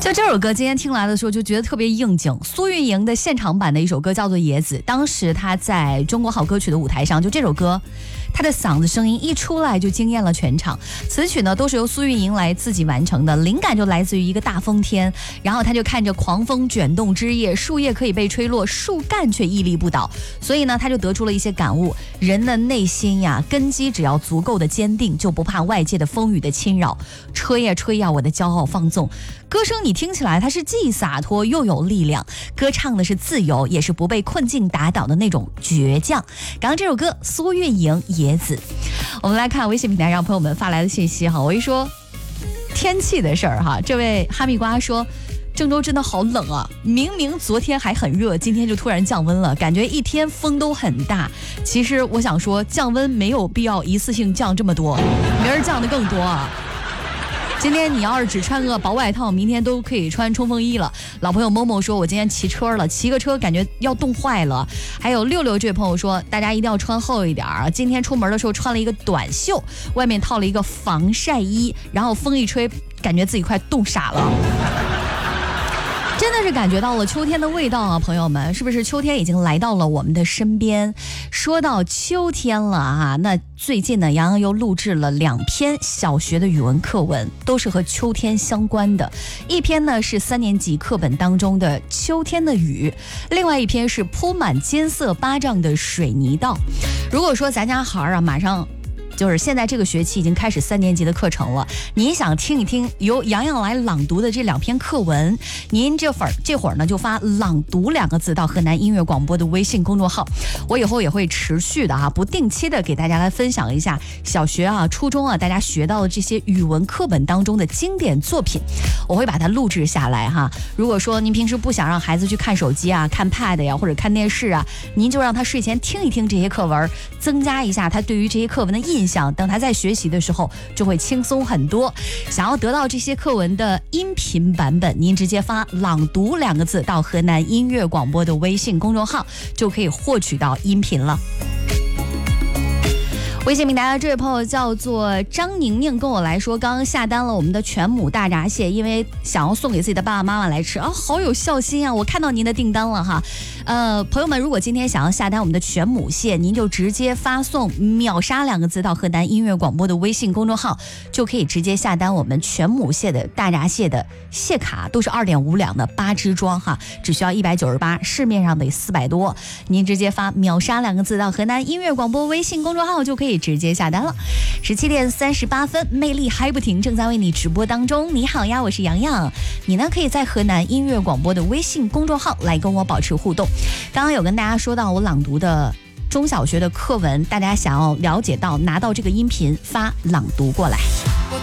就这首歌今天听来的时候就觉得特别应景，苏运莹的现场版的一首歌叫做《野子》，当时她在中国好歌曲的舞台上，就这首歌她的嗓子声音一出来就惊艳了全场。词曲呢都是由苏运莹来自己完成的，灵感就来自于一个大风天，然后她就看着狂风卷动枝叶，树叶可以被吹落，树干却屹立不倒，所以呢她就得出了一些感悟，人的内心呀，根基只要足够的坚定，就不怕外界的风雨的侵扰。吹呀吹呀，我的骄傲放纵。歌声你听起来它是既洒脱又有力量，歌唱的是自由，也是不被困境打倒的那种倔强。刚刚这首歌苏运莹《野子》。我们来看微信平台上朋友们发来的信息哈，我一说天气的事儿哈，这位哈密瓜说郑州真的好冷啊，明明昨天还很热，今天就突然降温了，感觉一天风都很大。其实我想说降温没有必要一次性降这么多，明儿降的更多啊。今天你要是只穿个薄外套，明天都可以穿冲锋衣了。老朋友某某说我今天骑车了，骑个车感觉要冻坏了。还有六六这位朋友说大家一定要穿厚一点啊，今天出门的时候穿了一个短袖，外面套了一个防晒衣，然后风一吹感觉自己快冻傻了。真的是感觉到了秋天的味道啊，朋友们，是不是秋天已经来到了我们的身边？说到秋天了啊，那最近呢，杨洋又录制了2篇小学的语文课文，都是和秋天相关的。一篇呢是3年级课本当中的秋天的雨，另外一篇是铺满金色巴掌的水泥道。如果说咱家孩儿啊，马上就是现在这个学期已经开始3年级的课程了，您想听一听由洋洋来朗读的这2篇课文，您这会儿呢就发朗读2个字到河南音乐广播的微信公众号，我以后也会持续的不定期的给大家来分享一下小学啊、初中啊大家学到的这些语文课本当中的经典作品，我会把它录制下来哈。如果说您平时不想让孩子去看手机啊、看 pad 呀或者看电视啊，您就让他睡前听一听这些课文，增加一下他对于这些课文的印象，等他在学习的时候就会轻松很多。想要得到这些课文的音频版本，您直接发朗读2个字到河南音乐广播的微信公众号，就可以获取到音频了。微信平台的这位朋友叫做张宁宁，跟我来说刚刚下单了我们的全母大闸蟹，因为想要送给自己的爸爸妈妈来吃啊，好有孝心啊！我看到您的订单了哈。朋友们，如果今天想要下单我们的全母蟹，您就直接发送秒杀2个字到河南音乐广播的微信公众号，就可以直接下单我们全母蟹的大闸蟹的蟹卡，都是2.5两的8只装哈，只需要198，市面上得400多。您直接发秒杀2个字到河南音乐广播微信公众号就可以直接下单了。17点38分，魅力还不停，正在为你直播当中。你好呀，我是洋洋，你呢可以在河南音乐广播的微信公众号来跟我保持互动。刚刚有跟大家说到我朗读的中小学的课文，大家想要了解到拿到这个音频，发朗读过来。